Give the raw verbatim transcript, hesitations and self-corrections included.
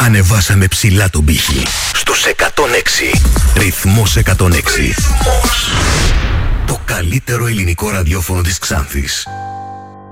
Ανεβάσαμε ψηλά τον πύχη. Στους εκατόν έξι. Ρυθμός εκατόν έξι. Το καλύτερο ελληνικό ραδιόφωνο της Ξάνθης.